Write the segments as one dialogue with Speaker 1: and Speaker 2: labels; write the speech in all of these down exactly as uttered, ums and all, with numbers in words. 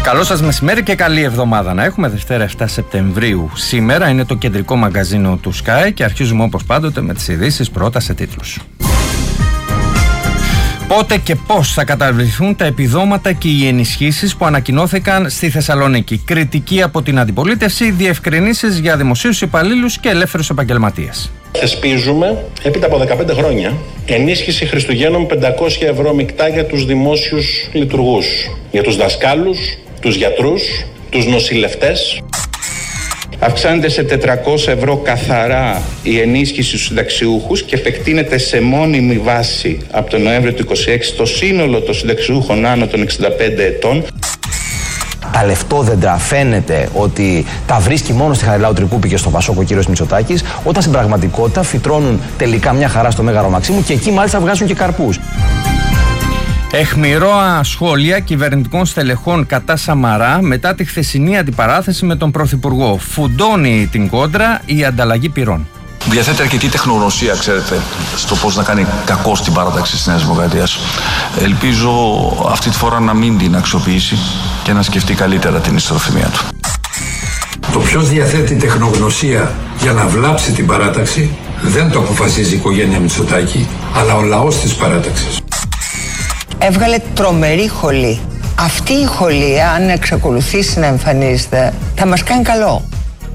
Speaker 1: Καλό σας μεσημέρι και καλή εβδομάδα να έχουμε. Δευτέρα εφτά Σεπτεμβρίου. Σήμερα είναι το κεντρικό μαγκαζίνο του Sky και αρχίζουμε όπως πάντοτε με τις ειδήσεις πρώτα σε τίτλους. Πότε και πώς θα καταβληθούν τα επιδόματα και οι ενισχύσεις που ανακοινώθηκαν στη Θεσσαλονίκη? Κριτική από την αντιπολίτευση, διευκρινήσεις για δημοσίους υπαλλήλους και ελεύθερους επαγγελματίες.
Speaker 2: Θεσπίζουμε, έπειτα από δεκαπέντε χρόνια, ενίσχυση Χριστουγέννων πεντακόσια ευρώ μεικτά για τους δημόσιους λειτουργούς, για τους δασκάλους, τους γιατρούς, τους νοσηλευτές.
Speaker 3: Αυξάνεται σε τετρακόσια ευρώ καθαρά η ενίσχυση στους συνταξιούχους και επεκτείνεται σε μόνιμη βάση από τον Νοέμβριο του είκοσι έξι στο σύνολο των συνταξιούχων άνω των εξήντα πέντε ετών.
Speaker 4: Τα λεφτόδεντρα φαίνεται ότι τα βρίσκει μόνο στη Χαριλάου Τρικούπη και στο Πασόκο ο κύριος Μητσοτάκης, όταν στην πραγματικότητα φυτρώνουν τελικά μια χαρά στο Μέγαρο Μαξίμου και εκεί μάλιστα βγάζουν και καρπούς.
Speaker 1: Αιχμηρό σχόλια κυβερνητικών στελεχών κατά Σαμαρά μετά τη χθεσινή αντιπαράθεση με τον Πρωθυπουργό. Φουντώνει την κόντρα η ανταλλαγή πυρών.
Speaker 5: Διαθέτει αρκετή τεχνογνωσία, ξέρετε, στο πώς να κάνει κακό στην παράταξη της Νέας Δημοκρατίας. Ελπίζω αυτή τη φορά να μην την αξιοποιήσει και να σκεφτεί καλύτερα την ιστεροφημία του.
Speaker 6: Το ποιος διαθέτει τεχνογνωσία για να βλάψει την παράταξη δεν το αποφασίζει η οικογένεια Μητσοτάκη, αλλά ο λαός της παράταξης.
Speaker 7: Έβγαλε τρομερή χολή. Αυτή η χολή, αν εξακολουθήσει να εμφανίζεται, θα μας κάνει καλό.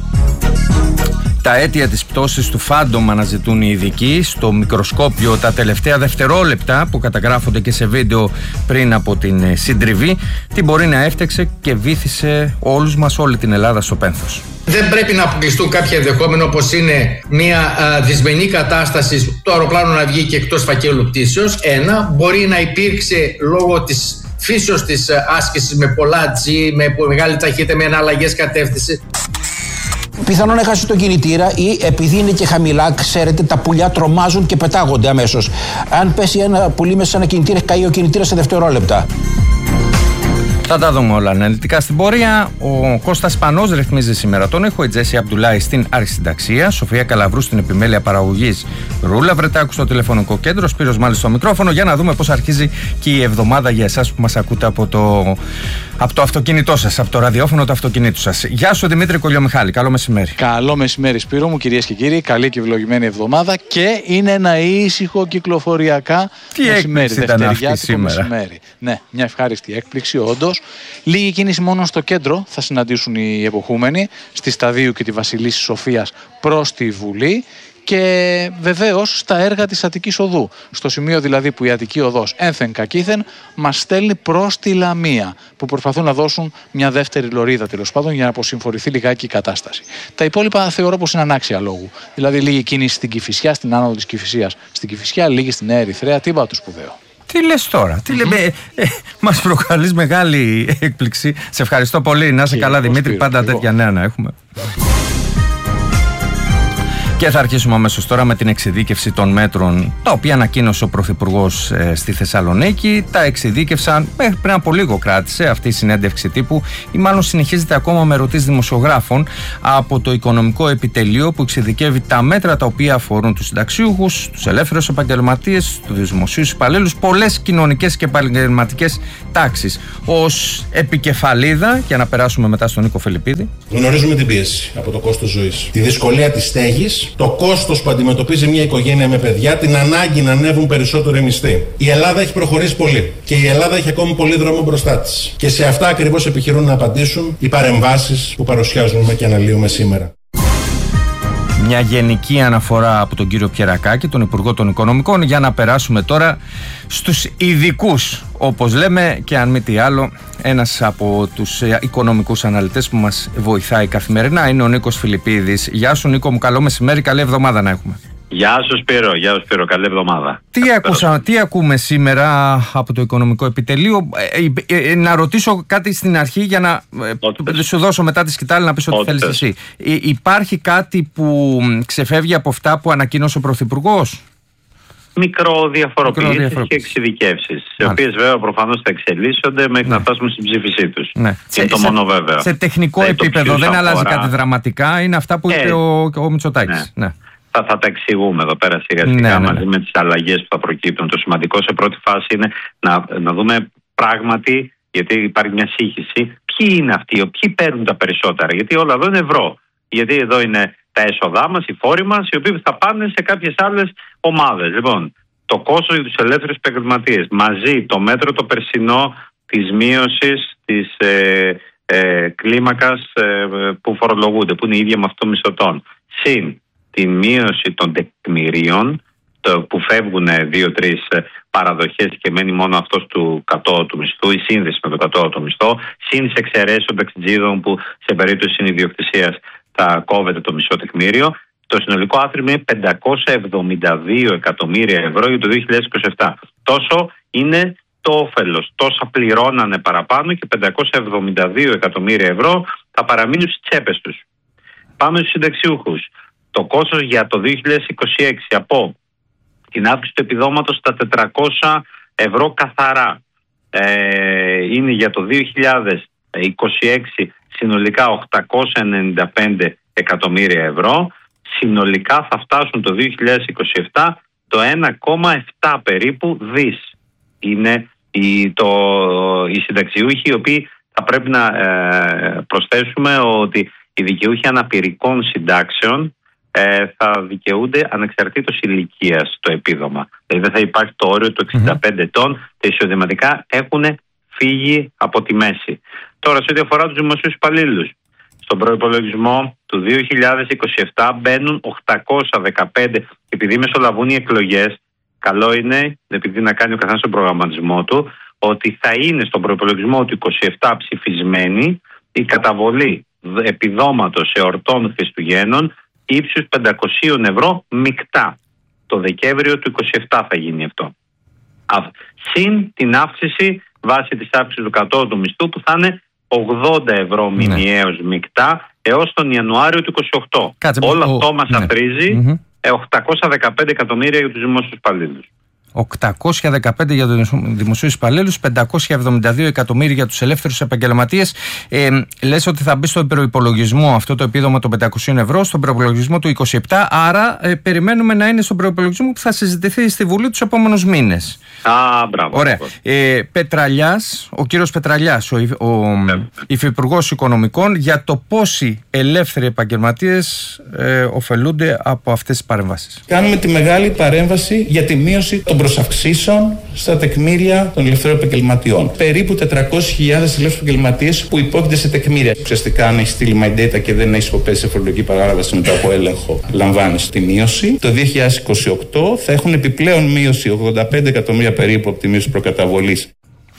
Speaker 1: Τα αίτια της πτώσης του Φάντομ αναζητούν οι ειδικοί στο μικροσκόπιο τα τελευταία δευτερόλεπτα που καταγράφονται και σε βίντεο πριν από την συντριβή. Τι μπορεί να έφτιαξε και βύθισε όλους μας, όλη την Ελλάδα στο πένθος.
Speaker 8: Δεν πρέπει να αποκλειστούν κάποια ενδεχόμενα, όπως είναι μια α, δυσμενή κατάσταση του αεροπλάνου να βγει και εκτός φακέλου πτήσεως. Ένα, μπορεί να υπήρξε λόγω της φύσεως της άσκησης με πολλά G, με μεγάλη ταχύτητα, με εναλλαγές κατεύθυνση.
Speaker 9: Πιθανόν να χάσει τον κινητήρα ή επειδή είναι και χαμηλά, ξέρετε, τα πουλιά τρομάζουν και πετάγονται αμέσως. Αν πέσει ένα πουλί μέσα σε ένα κινητήρα, έχει καεί ο κινητήρας σε δευτερόλεπτα.
Speaker 1: Θα τα δούμε όλα αναλυτικά στην πορεία. Ο Κώστας Πανός ρυθμίζει σήμερα τον ήχο, η Τζέσι Αμπτουλάη στην αρχισυνταξία, Σοφία Καλαβρού στην επιμέλεια παραγωγής, Ρούλα Βρετάκου στο τηλεφωνικό κέντρο, Σπύρος Μάλης στο μικρόφωνο, για να δούμε πώς αρχίζει και η εβδομάδα για εσάς που μας ακούτε από το, από το αυτοκίνητό σας, από το ραδιόφωνο του αυτοκινήτου σας. Γεια σου Δημήτρη Κολιομιχάλη, καλό μεσημέρι.
Speaker 10: Καλό μεσημέρι Σπύρο μου, κυρίες και κύριοι, καλή και ευλογημένη εβδομάδα και είναι ένα ήσυχο κυκλοφοριακά
Speaker 1: Τι
Speaker 10: μεσημέρι,
Speaker 1: ήταν αυτή σήμερα.
Speaker 10: Μεσημέρι. Ναι, μια ευχάριστη έκπληξη όντως. Λίγη κίνηση μόνο στο κέντρο θα συναντήσουν οι εποχούμενοι, στη Σταδίου και τη Βασιλίσσης Σοφίας προς τη Βουλή, και βεβαίως στα έργα της Αττικής Οδού. Στο σημείο δηλαδή που η Αττική Οδός ένθεν κακήθεν μας στέλνει προς τη Λαμία, που προσπαθούν να δώσουν μια δεύτερη λωρίδα τέλος πάντων για να αποσυμφορηθεί λιγάκι η κατάσταση. Τα υπόλοιπα θεωρώ πως είναι ανάξια λόγου. Δηλαδή λίγη κίνηση στην Κηφισιά, στην άνοδο της Κηφισίας, στην Κηφισιά, λίγη στη Νέα Ερυθρέα, τίποτα το σπουδαίο.
Speaker 1: Τι λες τώρα, τι mm-hmm. λέμε, ε, ε, μας προκαλείς μεγάλη έκπληξη. Σε ευχαριστώ πολύ, να είσαι καλά εγώ, Δημήτρη, Σπύρο, πάντα εγώ. τέτοια νέα να έχουμε. Και θα αρχίσουμε αμέσως τώρα με την εξειδίκευση των μέτρων τα οποία ανακοίνωσε ο Πρωθυπουργός ε, στη Θεσσαλονίκη. Τα εξειδίκευσαν, μέχρι πριν από λίγο κράτησε αυτή η συνέντευξη τύπου, ή μάλλον συνεχίζεται ακόμα με ερωτήσεις δημοσιογράφων από το Οικονομικό Επιτελείο, που εξειδικεύει τα μέτρα τα οποία αφορούν τους συνταξιούχους, τους ελεύθερους επαγγελματίες, τους δημοσίους υπαλλήλους, πολλές κοινωνικές και επαγγελματικές τάξεις. Ως επικεφαλίδα, για να περάσουμε μετά στον Νίκο Φελιππίδη.
Speaker 2: Γνωρίζουμε την πίεση από το κόστος ζωής, τη δυσκολία της στέγης, το κόστος που αντιμετωπίζει μια οικογένεια με παιδιά, την ανάγκη να ανέβουν περισσότερο οι μισθοί. Η Ελλάδα έχει προχωρήσει πολύ και η Ελλάδα έχει ακόμη πολύ δρόμο μπροστά της. Και σε αυτά ακριβώς επιχειρούν να απαντήσουν οι παρεμβάσεις που παρουσιάζουμε και αναλύουμε σήμερα.
Speaker 1: Μια γενική αναφορά από τον κύριο Πιερακάκη, τον Υπουργό των Οικονομικών, για να περάσουμε τώρα στους ειδικούς, όπως λέμε, και αν μη τι άλλο, ένας από τους οικονομικούς αναλυτές που μας βοηθάει καθημερινά είναι ο Νίκος Φιλιππίδης. Γεια σου Νίκο μου, καλό μεσημέρι, καλή εβδομάδα να έχουμε.
Speaker 11: Γεια σου Σπύρο, γεια σου Σπύρο, καλή εβδομάδα.
Speaker 1: Τι, ακούσα, τι ακούμε σήμερα από το Οικονομικό Επιτελείο? Ε, ε, ε, να ρωτήσω κάτι στην αρχή για να ε, σου δώσω μετά τη σκητάλη να πεις ό,τι θέλεις εσύ. Ε, υπάρχει κάτι που ξεφεύγει από αυτά που ανακοίνωσε ο Πρωθυπουργός?
Speaker 11: Μικροδιαφοροποιήσεις και εξειδικεύσεις, οι οποίες βέβαια προφανώς θα εξελίσσονται μέχρι ναι. να φτάσουμε στην ψήφισή τους. Ναι. Είναι το μόνο βέβαιο.
Speaker 1: Σε τεχνικό
Speaker 11: σε
Speaker 1: επίπεδο δεν αλλάζει αφορά... κάτι δραματικά, είναι αυτά που ε, είπε ο, ο Μητσοτάκης. Ναι. Ναι.
Speaker 11: Θα, θα τα εξηγούμε εδώ πέρα σιγά σιγά ναι, ναι, ναι. μαζί με τις αλλαγές που θα προκύπτουν. Το σημαντικό σε πρώτη φάση είναι να, να δούμε πράγματι, γιατί υπάρχει μια σύγχυση, ποιοι είναι αυτοί, ποιοι παίρνουν τα περισσότερα. Γιατί όλα εδώ είναι ευρώ. Γιατί εδώ είναι τα έσοδά μας, οι φόροι μας, οι οποίοι θα πάνε σε κάποιες άλλες ομάδες. Λοιπόν, το κόστος για τους ελεύθερους επαγγελματίες, μαζί το μέτρο το περσινό της μείωσης της ε, ε, κλίμακας ε, που φορολογούνται, που είναι η ίδια με αυτό μισθωτών, συν τη μείωση των τεκμηρίων, το, που φεύγουν δύο-τρεις παραδοχές και μένει μόνο αυτός του κατώτατου μισθού, η σύνδεση με το κατώτατο μισθό, συν τις εξαιρέσεις των ταξιτζίδων που σε περίπτωση συνειδιοκτησίας θα κόβεται το μισό τεκμήριο. Το συνολικό άθροιμο είναι πεντακόσια εβδομήντα δύο εκατομμύρια ευρώ για το δύο χιλιάδες είκοσι επτά. Τόσο είναι το όφελος. Τόσα πληρώνανε παραπάνω και πεντακόσια εβδομήντα δύο εκατομμύρια ευρώ θα παραμείνουν στις τσέπες τους. Πάμε στους συνταξιούχους. Το κόστος για το δύο χιλιάδες είκοσι έξι από την αύξηση του επιδόματος στα τετρακόσια ευρώ καθαρά ε, είναι για το δύο χιλιάδες είκοσι έξι συνολικά οκτακόσια ενενήντα πέντε εκατομμύρια ευρώ. Συνολικά θα φτάσουν το δύο χιλιάδες είκοσι επτά το ένα κόμμα επτά περίπου δις. Είναι οι, το, οι συνταξιούχοι, οι οποίοι θα πρέπει να ε, προσθέσουμε ότι οι δικαιούχοι αναπηρικών συντάξεων ε, θα δικαιούνται ανεξαρτήτως ηλικίας το επίδομα. Δηλαδή δεν θα υπάρχει το όριο του εξήντα πέντε ετών, τα εισοδηματικά έχουν φύγει από τη μέση. Τώρα, σε ό,τι αφορά τους δημοσίους υπαλλήλους, στον προϋπολογισμό του δύο χιλιάδες είκοσι επτά μπαίνουν οκτακόσια δεκαπέντε, επειδή μεσολαβούν οι εκλογές. Καλό είναι, επειδή να κάνει ο καθένας τον προγραμματισμό του, ότι θα είναι στον προϋπολογισμό του είκοσι επτά ψηφισμένη η καταβολή επιδόματος εορτών Χριστουγέννων ύψους πεντακόσια ευρώ μεικτά. Το Δεκέμβριο του είκοσι επτά θα γίνει αυτό. Συν την αύξηση βάσει της αύξησης του κατώτατου μισθού που θα είναι ογδόντα ευρώ μηνιαίως ναι. μεικτά έως τον Ιανουάριο του είκοσι οκτώ. Κάτσε, Όλο ο... αυτό μας ναι. αφρίζει mm-hmm. οκτακόσια δεκαπέντε εκατομμύρια για τους δημόσιους υπαλλήλους.
Speaker 1: οκτακόσια δεκαπέντε για τους δημοσίους υπαλλήλους, πεντακόσια εβδομήντα δύο εκατομμύρια για τους ελεύθερους επαγγελματίες. Ε, λες ότι θα μπει στον προϋπολογισμό αυτό το επίδομα των πεντακόσια ευρώ, στον προϋπολογισμό του είκοσι επτά. Άρα ε, περιμένουμε να είναι στον προϋπολογισμό που θα συζητηθεί στη Βουλή τους επόμενους μήνες.
Speaker 11: Α, μπράβο.
Speaker 1: Ωραία. Ε, Πετραλιάς, ο κύριος Πετραλιάς, ο, ο ναι. υφυπουργός Οικονομικών, για το πόσοι ελεύθεροι επαγγελματίες ε, ωφελούνται από αυτές τις παρεμβάσεις.
Speaker 12: Κάνουμε τη μεγάλη παρέμβαση για τη μείωση των προσαυξήσεων στα τεκμήρια των ελευθερών επαγγελματιών. Περίπου τετρακόσιες χιλιάδες ελεύθερους επαγγελματίες που υπόκειται σε τεκμήρια. Ουσιαστικά, αν έχει στείλει my data και δεν έχει υποπέσει σε φορολογική παράβαση μετά από έλεγχο, λαμβάνει τη μείωση. Το δύο χιλιάδες είκοσι οκτώ θα έχουν επιπλέον μείωση ογδόντα πέντε εκατομμύρια περίπου από τη μείωση προκαταβολής.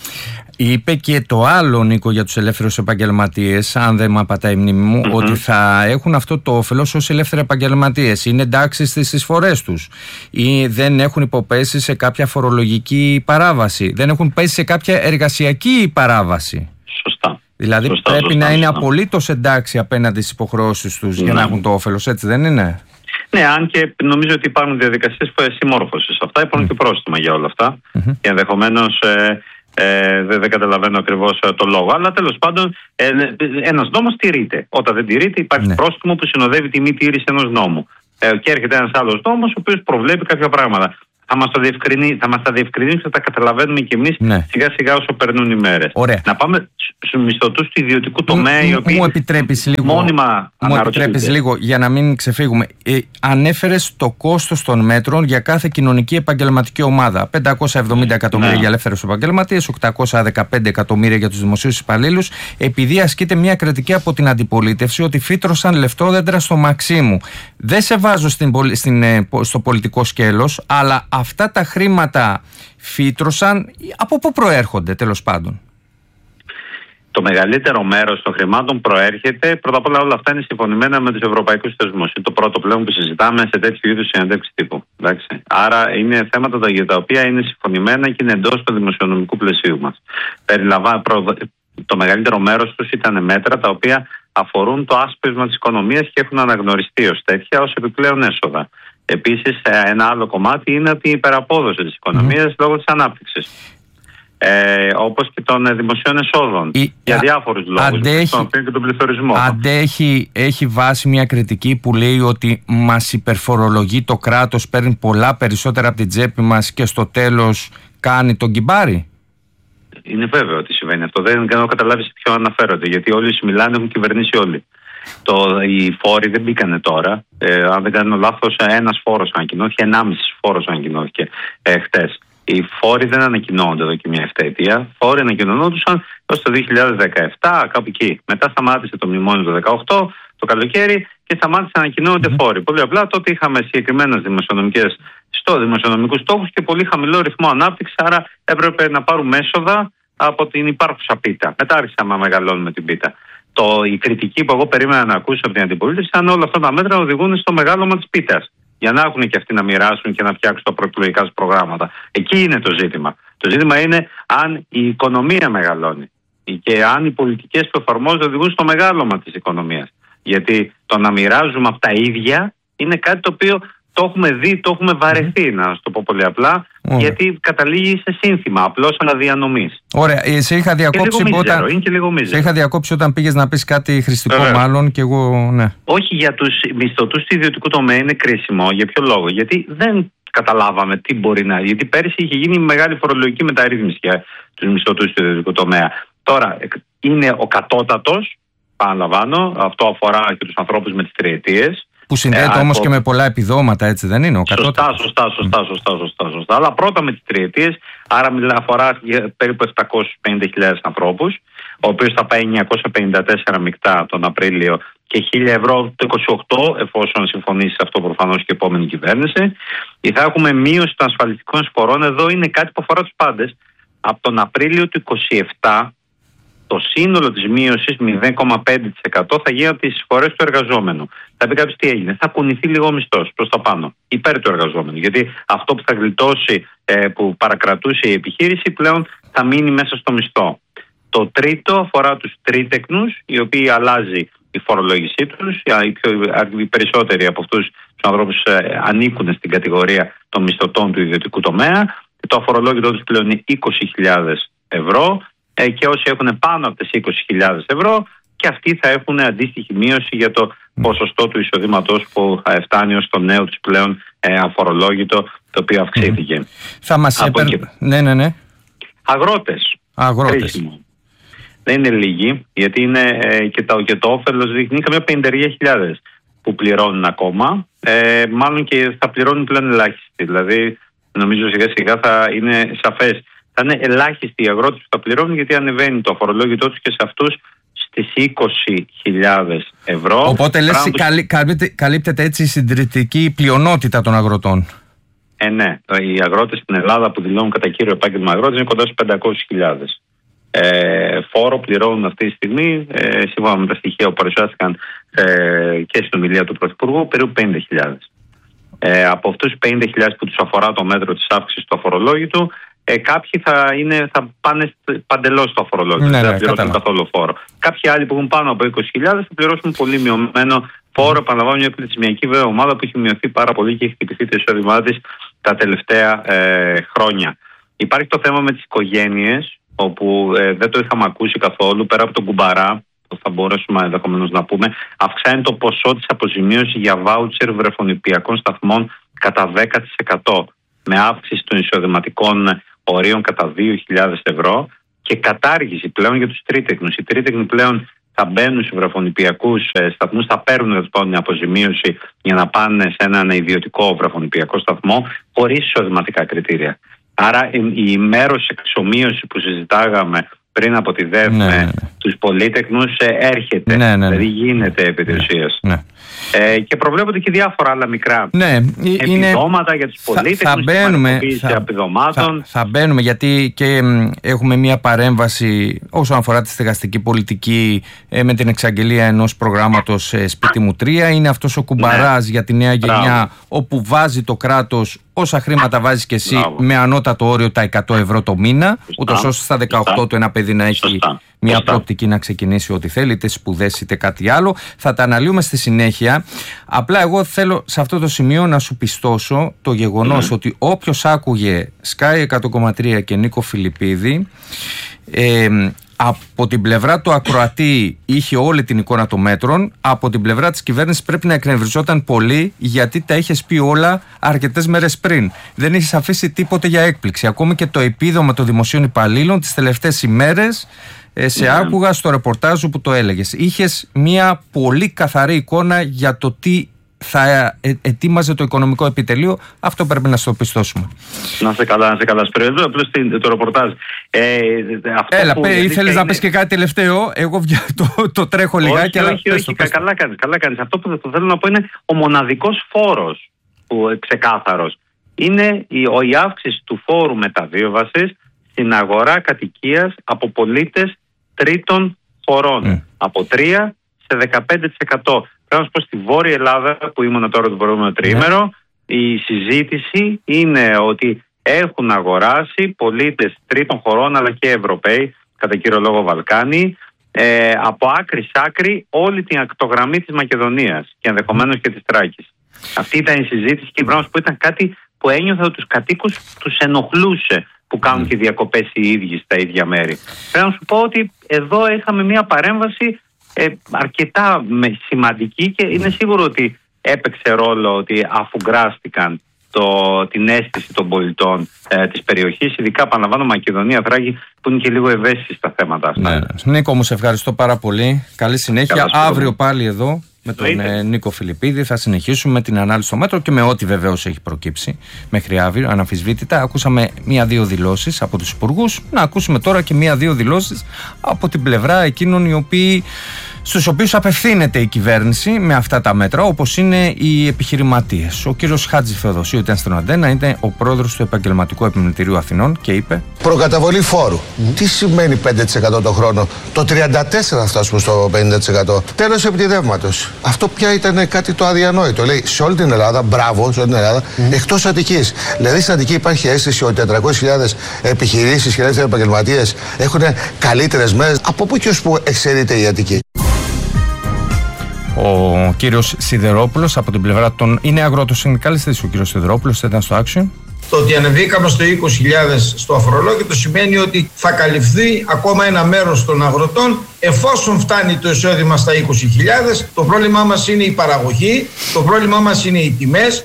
Speaker 1: Είπε και το άλλο, Νίκο, για τους ελεύθερους επαγγελματίες, αν δεν με απατάει η μνήμη μου, mm-hmm. ότι θα έχουν αυτό το όφελος ως ελεύθεροι επαγγελματίες. Είναι εντάξει στις εισφορές τους ή δεν έχουν υποπέσει σε κάποια φορολογική παράβαση, δεν έχουν πέσει σε κάποια εργασιακή παράβαση.
Speaker 11: Σωστά.
Speaker 1: Δηλαδή
Speaker 11: σωστά,
Speaker 1: πρέπει
Speaker 11: σωστά,
Speaker 1: να είναι
Speaker 11: σωστά.
Speaker 1: απολύτως εντάξει απέναντι στις υποχρεώσεις τους mm-hmm. για να έχουν το όφελος, έτσι δεν είναι?
Speaker 11: Ναι, αν και νομίζω ότι υπάρχουν διαδικασίες συμμόρφωσης. Αυτά υπάρχουν mm. και πρόστιμα για όλα αυτά. Mm-hmm. Και ενδεχομένως ε, ε, δεν, δεν καταλαβαίνω ακριβώς ε, το λόγο. Αλλά τέλος πάντων, ε, ένας νόμος τηρείται. Όταν δεν τηρείται, υπάρχει mm. πρόστιμο που συνοδεύει τη μη τήρηση ενός νόμου. Ε, και έρχεται ένας άλλος νόμος, ο οποίος προβλέπει κάποια πράγματα. Θα μας τα διευκρινίσει, θα μας τα διευκρινίσει, θα τα καταλαβαίνουμε και εμείς ναι. σιγά σιγά όσο περνούν οι μέρες.
Speaker 1: Ωραία.
Speaker 11: Να πάμε στους μισθωτούς του ιδιωτικού τομέα, οι οποίοι
Speaker 1: μου επιτρέπεις λίγο,
Speaker 11: μόνιμα
Speaker 1: μου επιτρέπεις λίγο για να μην ξεφύγουμε. Ε, ανέφερες το κόστος των μέτρων για κάθε κοινωνική επαγγελματική ομάδα. πεντακόσια εβδομήντα εκατομμύρια ναι. για ελεύθερους επαγγελματίες, οκτακόσια δεκαπέντε εκατομμύρια για τους δημοσίους υπαλλήλους. Επειδή ασκείται μια κριτική από την αντιπολίτευση ότι φύτρωσαν λεφτόδεντρα στο Μαξίμου. Δεν σε βάζω στην, στην, στο πολιτικό σκέλος, αλλά αυτά τα χρήματα φύτρωσαν, από πού προέρχονται τέλος πάντων?
Speaker 11: Το μεγαλύτερο μέρος των χρημάτων προέρχεται, πρώτα απ' όλα όλα αυτά είναι συμφωνημένα με τους ευρωπαϊκούς θεσμούς. Είναι το πρώτο πλέον που συζητάμε σε τέτοιου είδους συνεντεύξεις τύπου. Εντάξει. Άρα είναι θέματα τα, για τα οποία είναι συμφωνημένα και είναι εντός του δημοσιονομικού πλαισίου μας. Περιλαμβά, προ, το μεγαλύτερο μέρος τους ήταν μέτρα τα οποία αφορούν το άσπρισμα της οικονομίας και έχουν αναγνωριστεί ως τέτοια, ως επιπλέον έσοδα. Επίσης, ένα άλλο κομμάτι είναι ότι η υπεραπόδοση της οικονομίας mm. λόγω της ανάπτυξης. Ε, όπως και των δημοσίων εσόδων. Η... για διάφορους λόγους.
Speaker 1: Αντέχει...
Speaker 11: Τον και τον πληθωρισμό.
Speaker 1: Αντέχει, έχει βάσει μια κριτική που λέει ότι μας υπερφορολογεί το κράτος, παίρνει πολλά περισσότερα από την τσέπη μας και στο τέλος κάνει τον κυμπάρι.
Speaker 11: είναι βέβαιο ότι συμβαίνει αυτό. Δεν έχω καταλάβει σε ποιο αναφέρονται. Γιατί όλοι όσοι μιλάνε έχουν κυβερνήσει όλοι. Το, οι φόροι δεν μπήκανε τώρα. Ε, αν δεν κάνω λάθος, ένας φόρος ανακοινώθηκε, ενάμιση φόρος ανακοινώθηκε ε, χτες. Οι φόροι δεν ανακοινώνονται εδώ και μια εφταετία. Φόροι ανακοινωνόντουσαν έως το δύο χιλιάδες δεκαεπτά, κάπου εκεί. Μετά σταμάτησε το μνημόνιο το δεκαοκτώ, το καλοκαίρι, και σταμάτησε να ανακοινώνονται mm-hmm. φόροι. Πολύ απλά τότε είχαμε συγκεκριμένες δημοσιονομικές στο δημοσιονομικούς στόχους και πολύ χαμηλό ρυθμό ανάπτυξη. Άρα έπρεπε να πάρουμε έσοδα από την υπάρχουσα πίτα. Μετά άρχισαμε να μεγαλώνουμε την πίτα. Το, η κριτική που εγώ περίμενα να ακούσω από την αντιπολίτευση ήταν όλα αυτά τα μέτρα οδηγούν στο μεγάλωμα της πίτας. Για να έχουν και αυτοί να μοιράσουν και να φτιάξουν τα προεκλογικά προγράμματα. Εκεί είναι το ζήτημα. Το ζήτημα είναι αν η οικονομία μεγαλώνει και αν οι πολιτικές που εφαρμόζονται οδηγούν στο μεγάλωμα της οικονομίας. Γιατί το να μοιράζουμε από τα ίδια είναι κάτι το οποίο το έχουμε δει, το έχουμε βαρεθεί, να το πω πολύ απλά, Ωραία. γιατί καταλήγει σε σύνθημα, απλώς αναδιανομής.
Speaker 1: Ωραία, σε είχα διακόψει όταν, σε είχα διακόψει όταν πήγες να πεις κάτι χρηστικό Ωραία. μάλλον και εγώ, ναι.
Speaker 11: Όχι, για τους μισθωτούς του ιδιωτικού τομέα είναι κρίσιμο. Για ποιο λόγο? Γιατί δεν καταλάβαμε τι μπορεί να... Γιατί πέρυσι είχε γίνει μεγάλη φορολογική μεταρρύθμιση για τους μισθωτούς του ιδιωτικού τομέα. Τώρα είναι ο κατώτατος, παραλαμβάνω, αυτό αφορά και τους ανθρώπους με τις τριετίες.
Speaker 1: Που συνδέεται ε, όμως από... και με πολλά επιδόματα, έτσι δεν είναι? Ο
Speaker 11: σωστά, σωστά, σωστά, σωστά, σωστά, σωστά. Αλλά πρώτα με τις τριετίες, άρα αφορά περίπου επτακόσιες πενήντα χιλιάδες ανθρώπους, ο οποίος θα πάει εννιακόσια πενήντα τέσσερα μεικτά τον Απρίλιο και χίλια ευρώ το είκοσι οκτώ, εφόσον συμφωνήσει αυτό προφανώς και η επόμενη κυβέρνηση. Θα έχουμε μείωση των ασφαλιστικών εισφορών. Εδώ είναι κάτι που αφορά τους πάντες. Από τον Απρίλιο του είκοσι επτά, το σύνολο της μείωσης μηδέν κόμμα πέντε τοις εκατό θα γίνει από τις εισφορές του εργαζόμενου. Θα πει κάποιος τι έγινε? Θα κουνηθεί λίγο ο μισθός προς τα πάνω, υπέρ του εργαζόμενου. Γιατί αυτό που θα γλιτώσει, ε, που παρακρατούσε η επιχείρηση, πλέον θα μείνει μέσα στο μισθό. Το τρίτο αφορά τους τρίτεκνους, οι οποίοι αλλάζει η φορολόγησή τους. Οι, πιο, οι περισσότεροι από αυτούς τους ανθρώπους ε, ανήκουν στην κατηγορία των μισθωτών του ιδιωτικού τομέα. Το αφορολόγητό τους πλέον είναι είκοσι χιλιάδες ευρώ. Και όσοι έχουν πάνω από τις είκοσι χιλιάδες ευρώ, και αυτοί θα έχουν αντίστοιχη μείωση για το ποσοστό του εισοδήματος που θα φτάνει ως το νέο τους πλέον ε, αφορολόγητο, το οποίο αυξήθηκε. Mm.
Speaker 1: Θα μας έπαιρνε. Και... Ναι, ναι, ναι.
Speaker 11: Αγρότες.
Speaker 1: Αγρότες.
Speaker 11: Κρίσιμο. Δεν είναι λίγοι, γιατί είναι ε, και, το, και το όφελος δείχνει καμιά πενήντα χιλιάδες που πληρώνουν ακόμα. Ε, μάλλον και θα πληρώνουν πλέον ελάχιστοι. Δηλαδή, νομίζω σιγά σιγά θα είναι σαφές. Θα είναι ελάχιστοι οι αγρότες που θα πληρώνουν, γιατί ανεβαίνει το αφορολόγητό τους και σε αυτούς στις είκοσι χιλιάδες ευρώ.
Speaker 1: Οπότε λες που... καλύ, καλύπτεται έτσι η συντηρητική πλειονότητα των αγροτών.
Speaker 11: Ε, ναι. Οι αγρότες στην Ελλάδα που δηλώνουν κατά κύριο επάγγελμα αγρότες είναι κοντά στους πεντακόσιες χιλιάδες. Ε, φόρο πληρώνουν αυτή τη στιγμή, ε, σύμφωνα με τα στοιχεία που παρουσιάστηκαν ε, και στην ομιλία του Πρωθυπουργού, περίπου πενήντα χιλιάδες. Ε, από αυτούς τους πενήντα χιλιάδες που τους αφορά το μέτρο της αύξησης του αφορολόγητου, Ε, κάποιοι θα, είναι, θα πάνε παντελώς στο αφορολόγητο, ναι, δεν θα πληρώσουν ναι, καθόλου φόρο. Κάποιοι άλλοι που έχουν πάνω από είκοσι χιλιάδες θα πληρώσουν πολύ μειωμένο φόρο. Επαναλαμβάνω, μια πληθυσμιακή βέβαια ομάδα που έχει μειωθεί πάρα πολύ και έχει χτυπηθεί το εισόδημά της τα τελευταία ε, χρόνια. Υπάρχει το θέμα με τις οικογένειες, όπου ε, δεν το είχαμε ακούσει καθόλου, πέρα από τον κουμπαρά, που θα μπορέσουμε ενδεχομένως να πούμε, αυξάνει το ποσό της αποζημίωσης για βάουτσερ βρεφονιπιακών σταθμών κατά δέκα τοις εκατό, με αύξηση των εισοδηματικών ορίων κατά δύο χιλιάδες ευρώ και κατάργηση πλέον για τους τρίτεκνους. Οι τρίτεκνοι πλέον θα μπαίνουν σε βρεφονιπιακούς σταθμούς, θα παίρνουν την αποζημίωση για να πάνε σε έναν ιδιωτικό βρεφονιπιακό σταθμό χωρίς εισοδηματικά κριτήρια. Άρα η μέρος εξομοίωση που συζητάγαμε πριν από τη ΔΕΦ ναι, με ναι, ναι. τους πολίτεκνους έρχεται, ναι, ναι, ναι. δηλαδή γίνεται επί της ουσίας. Ναι, ναι. Ε, και προβλέπονται και διάφορα άλλα μικρά
Speaker 1: ναι,
Speaker 11: επιδόματα για τους πολίτες, θα, θα μπαίνουμε,
Speaker 1: θα, θα, θα μπαίνουμε γιατί και έχουμε μια παρέμβαση όσον αφορά τη στεγαστική πολιτική ε, με την εξαγγελία ενός προγράμματος ε, Σπίτι μου τρία. Είναι αυτός ο κουμπαράς ναι. για τη νέα γενιά. Μπράβο. Όπου βάζει το κράτος όσα χρήματα βάζεις και εσύ Μπράβο. με ανώτατο όριο τα εκατό ευρώ το μήνα, ούτως ώστε στα δεκαοκτώ του ένα παιδί να έχει Σωστά. μια Σωστά. προοπτική να ξεκινήσει ό,τι θέλει, είτε σπουδές είτε κάτι άλλο. Θα τα αναλύουμε στη συνέχεια. Απλά εγώ θέλω σε αυτό το σημείο να σου πιστώσω το γεγονός mm. ότι όποιος άκουγε Sky εκατό κόμμα τρία και Νίκο Φιλιππίδη, ε, από την πλευρά του ακροατή είχε όλη την εικόνα των μέτρων, από την πλευρά της κυβέρνησης πρέπει να εκνευριζόταν πολύ, γιατί τα είχες πει όλα αρκετές μέρες πριν. Δεν είχες αφήσει τίποτε για έκπληξη. Ακόμη και το επίδομα των δημοσίων υπαλλήλων τις τελευταίες ημέρες σε yeah. άκουγα στο ρεπορτάζ που το έλεγες. Είχες μια πολύ καθαρή εικόνα για το τι θα ετοίμαζε το οικονομικό επιτελείο. Αυτό πρέπει να στο πιστώσουμε.
Speaker 11: Να είστε καλά, να είστε καλά. Σπρέδω, απλώς το ρεπορτάζ. Ε, αυτό
Speaker 1: Έλα,
Speaker 11: που
Speaker 1: ήθελες είναι... να πεις και κάτι τελευταίο. Εγώ το, το τρέχω λιγάκι.
Speaker 11: Όχι, όχι, όχι, όχι καλά κάνεις, καλά κάνεις. Αυτό που θα θέλω να πω είναι ο μοναδικός φόρος που, ξεκάθαρος. Είναι η, η αύξηση του φόρου μεταβίβασης στην αγορά κατοικίας από πολίτες τρίτων χωρών. Mm. Από τρία σε δεκαπέντε τοις εκατό. Πρέπει να σου πω, στη Βόρεια Ελλάδα που ήμουν τώρα το προηγούμενο τριήμερο, yeah. η συζήτηση είναι ότι έχουν αγοράσει πολίτες τρίτων χωρών αλλά και Ευρωπαίοι, κατά κύριο λόγο Βαλκάνοι, ε, από άκρη σ' άκρη όλη την ακτογραμμή της Μακεδονίας και ενδεχομένως και της Τράκης. Αυτή ήταν η συζήτηση και πρέπει να σου πω, ήταν κάτι που ένιωθα ότι τους κατοίκους τους ενοχλούσε που κάνουν mm. και διακοπές οι ίδιοι στα ίδια μέρη. Πρέπει να σου πω ότι εδώ είχαμε μια παρέμβαση ε, αρκετά σημαντική και είναι σίγουρο ότι έπαιξε ρόλο ότι αφουγκράστηκαν το, την αίσθηση των πολιτών ε, της περιοχής, ειδικά επαναλαμβάνω Μακεδονία, Θράκη, που είναι και λίγο ευαίσθητη στα θέματα αυτά.
Speaker 1: Ναι. Νίκο, μου σε ευχαριστώ πάρα πολύ. Καλή συνέχεια. Καλά, αύριο πάλι εδώ με τον ε, Νίκο Φιλιππίδη θα συνεχίσουμε με την ανάλυση των μέτρων και με ό,τι βεβαίως έχει προκύψει μέχρι αύριο, αναμφισβήτητα. Ακούσαμε μία-δύο δηλώσεις από τους υπουργούς. Να ακούσουμε τώρα και μία-δύο δηλώσεις από την πλευρά εκείνων οι οποίοι, στους οποίους απευθύνεται η κυβέρνηση με αυτά τα μέτρα, όπως είναι οι επιχειρηματίες. Ο κύριος Χάτζη Θεοδοσίου ήταν στην Αντένα, είναι ο πρόεδρος του Επαγγελματικού Επιμελητηρίου Αθηνών και είπε:
Speaker 13: προκαταβολή φόρου. Mm. Τι σημαίνει πέντε τοις εκατό το χρόνο? Το τριάντα τέσσερα τοις εκατό θα φτάσουμε στο πενήντα τοις εκατό. Τέλος επιτιδεύματος. Αυτό πια ήταν κάτι το αδιανόητο. Λέει σε όλη την Ελλάδα, μπράβο, σε όλη την Ελλάδα, mm. εκτός Αττικής. Δηλαδή στην Αττική υπάρχει αίσθηση ότι τετρακόσιες χιλιάδες επιχειρήσεις και ελεύθεροι επαγγελματίες έχουν καλύτερες μέρες. Από πού και ως πού εξαιρείται η Αττική?
Speaker 1: Ο κύριος Σιδερόπουλος από την πλευρά των. Είναι αγροτοσυνδικαλιστής ο κύριος Σιδερόπουλος, ήταν στο Action.
Speaker 14: Το ότι ανεβήκαμε στο είκοσι χιλιάδες στο αφορολόγητο σημαίνει ότι θα καλυφθεί ακόμα ένα μέρος των αγροτών εφόσον φτάνει το εισόδημα στα είκοσι χιλιάδες. Το πρόβλημά μας είναι η παραγωγή, το πρόβλημά μας είναι οι τιμές.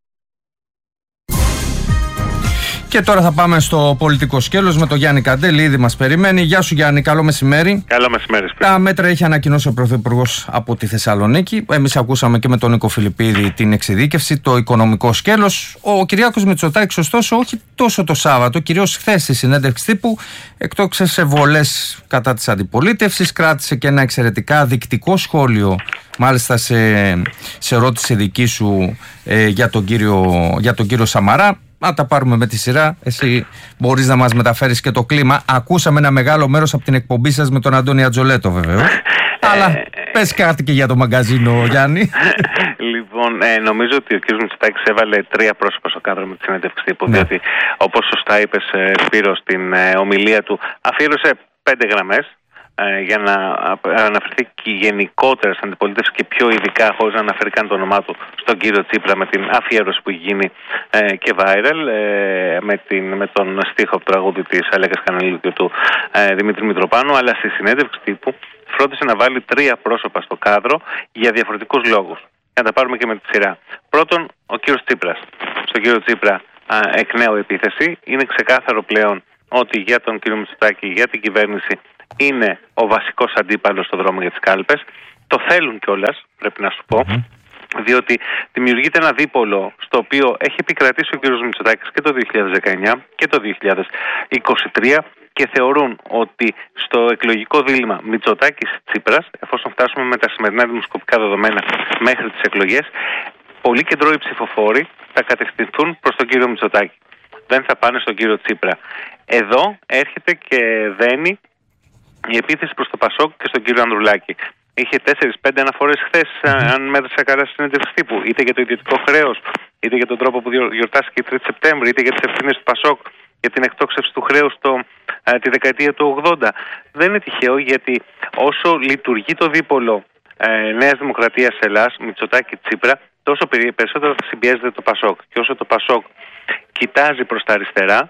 Speaker 1: Και τώρα θα πάμε στο πολιτικό σκέλος με τον Γιάννη Καντέλη, ήδη μας περιμένει. Γεια σου Γιάννη, καλό μεσημέρι.
Speaker 15: Καλό μεσημέρι.
Speaker 1: Τα μέτρα έχει ανακοινώσει ο Πρωθυπουργός από τη Θεσσαλονίκη. Εμείς ακούσαμε και με τον Νίκο Φιλιππίδη την εξειδίκευση, το οικονομικό σκέλος. Ο Κυριάκος Μητσοτάκης, ωστόσο, όχι τόσο το Σάββατο, κυρίως χθες στη συνέντευξη τύπου, εκτόξευσε βολές κατά της αντιπολίτευσης, κράτησε και ένα εξαιρετικά δεικτικό σχόλιο, μάλιστα σε, σε ερώτηση δική σου ε, για, τον κύριο, για τον κύριο Σαμαρά. Να τα πάρουμε με τη σειρά. Εσύ μπορείς να μας μεταφέρεις και το κλίμα. Ακούσαμε ένα μεγάλο μέρος από την εκπομπή σας με τον Αντώνη Ατζολέτο, βέβαια. Αλλά πες κάτι και για το μαγκαζίνο, Γιάννη.
Speaker 15: Λοιπόν, ε, νομίζω ότι ο κ. Μητσοτάκης έβαλε τρία πρόσωπα στο κάδρο με τη συνέντευξη τύπου. Ναι. Διότι, όπως σωστά είπες, Σπύρο, στην ε, ομιλία του, αφιέρωσε πέντε γραμμές. Ε, για να αναφερθεί και γενικότερα στην αντιπολίτευση και πιο ειδικά, χωρίς να αναφέρει καν το όνομά του, στον κύριο Τσίπρα, με την αφιέρωση που έχει γίνει ε, και viral, ε, με, την, με τον στίχο από το τραγούδι της Αλέκας Κανελίου και του ε, Δημήτρη Μητροπάνου, αλλά στη συνέντευξη τύπου φρόντισε να βάλει τρία πρόσωπα στο κάδρο για διαφορετικούς λόγους. Για να τα πάρουμε και με τη σειρά. Πρώτον, ο κύριος Τσίπρας. Στον κύριο Τσίπρα, α, εκ νέου επίθεση. Είναι ξεκάθαρο πλέον ότι για τον κύριο Μητσοτάκη, για την κυβέρνηση, είναι ο βασικός αντίπαλος στο δρόμο για τις κάλπες. Το θέλουν κιόλας, πρέπει να σου πω, mm-hmm. διότι δημιουργείται ένα δίπολο στο οποίο έχει επικρατήσει ο κ. Μητσοτάκης και το δύο χιλιάδες δεκαεννιά και το δύο χιλιάδες είκοσι τρία και θεωρούν ότι στο εκλογικό δίλημμα Μητσοτάκης-Τσίπρας, εφόσον φτάσουμε με τα σημερινά δημοσκοπικά δεδομένα μέχρι τις εκλογές, πολλοί κεντρώοι ψηφοφόροι θα κατευθυνθούν προς τον κύριο Μητσοτάκη. Δεν θα πάνε στον κύριο Τσίπρα. Εδώ έρχεται και δένει η επίθεση προς το Πασόκ και στον κύριο Ανδρουλάκη. Είχε τέσσερις πέντε αναφορές χθες, αν μέτρησα καλά, στη συνέντευξη τύπου. Είτε για το ιδιωτικό χρέος, είτε για τον τρόπο που γιορτάστηκε η τρίτη Σεπτέμβρη, είτε για τις ευθύνες του Πασόκ για την εκτόξευση του χρέους το, α, τη δεκαετία του ογδόντα. Δεν είναι τυχαίο, γιατί όσο λειτουργεί το δίπολο ε, Νέας Δημοκρατίας Ελλάς, Μητσοτάκη Τσίπρα, τόσο περισσότερο θα συμπιέζεται το Πασόκ. Και όσο το Πασόκ κοιτάζει προς τα αριστερά,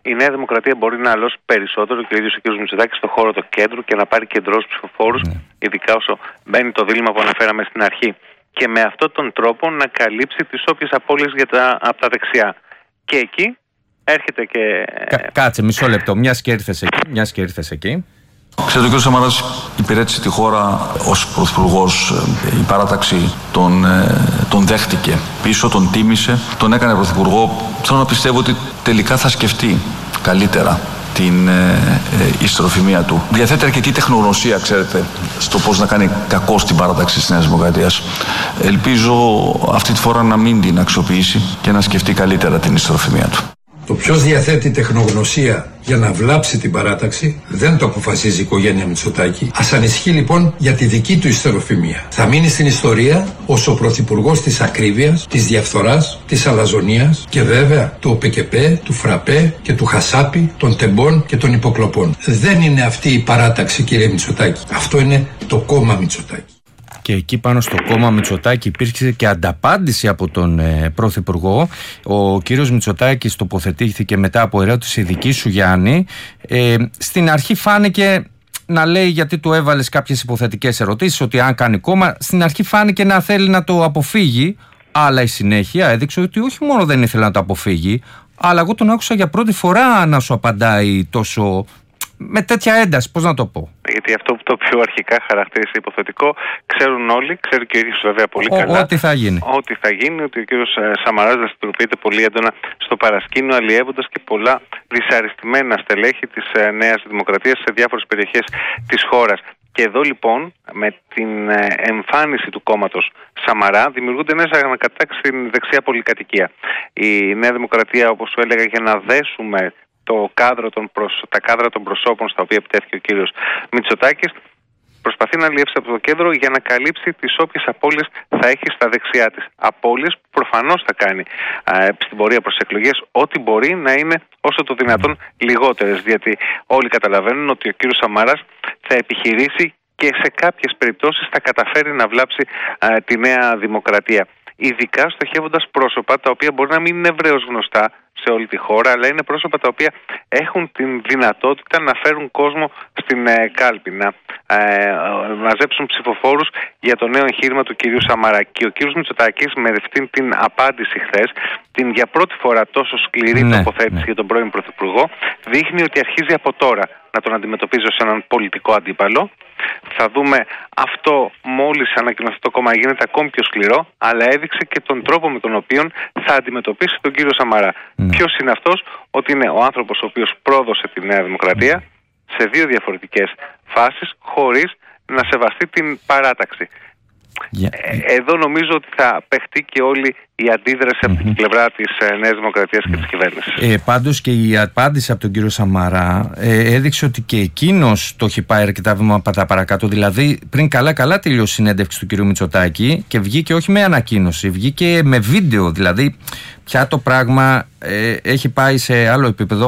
Speaker 15: η Νέα Δημοκρατία μπορεί να αλώσει περισσότερο και ο ίδιος ο κ. Μητσοτάκης στον χώρο του κέντρου και να πάρει κεντρός ψηφοφόρους, ναι. ειδικά όσο μπαίνει το δίλημμα που αναφέραμε στην αρχή. Και με αυτόν τον τρόπο να καλύψει τις όποιες απώλειες για τα, από τα δεξιά. Και εκεί έρχεται και...
Speaker 1: Κα, κάτσε μισό λεπτό, μιας και ήρθες εκεί, μιας και ήρθες εκεί.
Speaker 5: Ξέρετε, ο κ. Σαμαράς υπηρέτησε τη χώρα ως πρωθυπουργός. Η παράταξη τον, τον δέχτηκε πίσω, τον τίμησε, τον έκανε πρωθυπουργό. Θέλω να πιστεύω ότι τελικά θα σκεφτεί καλύτερα την ε, ε, ιστροφημία του. Διαθέτει αρκετή τεχνογνωσία, ξέρετε, στο πώς να κάνει κακό στην παράταξη της Νέας Δημοκρατίας. Ελπίζω αυτή τη φορά να μην την αξιοποιήσει και να σκεφτεί καλύτερα την ιστροφημία του.
Speaker 6: Το ποιος διαθέτει τεχνογνωσία για να βλάψει την παράταξη δεν το αποφασίζει η οικογένεια Μητσοτάκη. Ας ανησυχεί λοιπόν για τη δική του ιστεροφημία. Θα μείνει στην ιστορία ως ο πρωθυπουργός της ακρίβειας, της διαφθοράς, της αλαζονίας και βέβαια του ΟΠΕΚΕΠΕ, του ΦΡΑΠΕ και του Χασάπη, των τεμπών και των υποκλοπών. Δεν είναι αυτή η παράταξη, κύριε Μητσοτάκη. Αυτό είναι το κόμμα Μητσοτάκη.
Speaker 1: Και εκεί πάνω στο κόμμα Μητσοτάκη υπήρξε και ανταπάντηση από τον ε, Πρωθυπουργό. Ο κύριος Μητσοτάκης τοποθετήθηκε μετά από ερώτηση δική σου, Γιάννη. Ε, στην αρχή φάνηκε να λέει, γιατί του έβαλες κάποιες υποθετικές ερωτήσεις, ότι αν κάνει κόμμα, στην αρχή φάνηκε να θέλει να το αποφύγει, αλλά η συνέχεια έδειξε ότι όχι μόνο δεν ήθελε να το αποφύγει, αλλά εγώ τον άκουσα για πρώτη φορά να σου απαντάει τόσο... με τέτοια ένταση, πώς να το πω.
Speaker 15: Γιατί αυτό που το πιο αρχικά χαρακτήρισε υποθετικό, ξέρουν όλοι, ξέρει και ο ίδιος βέβαια πολύ
Speaker 1: ο,
Speaker 15: καλά.
Speaker 1: Ό,τι θα γίνει.
Speaker 15: Ό,τι θα γίνει, ότι ο κύριος Σαμαράς δραστηριοποιείται πολύ έντονα στο παρασκήνιο, αλλιεύοντας και πολλά δυσαρεστημένα στελέχη της Νέας Δημοκρατίας σε διάφορες περιοχές της χώρας. Και εδώ λοιπόν, με την εμφάνιση του κόμματος Σαμαρά, δημιουργούνται νέες ανακατάξεις στην δεξιά πολυκατοικία. Η Νέα Δημοκρατία, όπως σου έλεγα, για να δέσουμε το κάδρο των προσ... τα κάδρα των προσώπων στα οποία επιτέθηκε ο κύριος Μητσοτάκης, προσπαθεί να αλλιεύσει από το κέντρο για να καλύψει τις όποιες απώλειες θα έχει στα δεξιά της. Απώλειες που προφανώς θα κάνει α, στην πορεία προς εκλογές, ό,τι μπορεί να είναι όσο το δυνατόν λιγότερες. Γιατί όλοι καταλαβαίνουν ότι ο κύριος Σαμαράς θα επιχειρήσει και σε κάποιες περιπτώσεις θα καταφέρει να βλάψει α, τη Νέα Δημοκρατία. Ειδικά στοχεύοντας πρόσωπα τα οποία μπορεί να μην είναι ευρέως γνωστά σε όλη τη χώρα, αλλά είναι πρόσωπα τα οποία έχουν την δυνατότητα να φέρουν κόσμο στην ε, κάλπη, να ε, μαζέψουν ψηφοφόρους για το νέο εγχείρημα του κυρίου Σαμαρά. Και ο κύριος Μητσοτάκης, με αυτήν την απάντηση χθες, την για πρώτη φορά τόσο σκληρή ναι, τοποθέτηση ναι. για τον πρώην Πρωθυπουργό, δείχνει ότι αρχίζει από τώρα να τον αντιμετωπίζει ως έναν πολιτικό αντίπαλο. Θα δούμε αυτό μόλις ανακοινωθεί το κόμμα γίνεται ακόμη πιο σκληρό, αλλά έδειξε και τον τρόπο με τον οποίο θα αντιμετωπίσει τον κύριο Σαμαρά. Mm. Ποιος είναι αυτός? Ότι είναι ο άνθρωπος ο οποίος πρόδωσε τη Νέα Δημοκρατία mm. σε δύο διαφορετικές φάσεις, χωρίς να σεβαστεί την παράταξη. Yeah. Ε, εδώ νομίζω ότι θα παιχτεί και όλη η αντίδραση mm-hmm. από την πλευρά της ε, Νέας Δημοκρατίας mm. και της κυβέρνησης.
Speaker 1: Ε, πάντως και η απάντηση από τον κύριο Σαμαρά ε, έδειξε ότι και εκείνος το έχει πάει αρκετά βήματα παρακάτω. Δηλαδή, πριν καλά-καλά τελειώσει η συνέντευξη του κύριου Μητσοτάκη και βγήκε όχι με ανακοίνωση, βγήκε με βίντεο. Δηλαδή, πια το πράγμα ε, έχει πάει σε άλλο επίπεδο.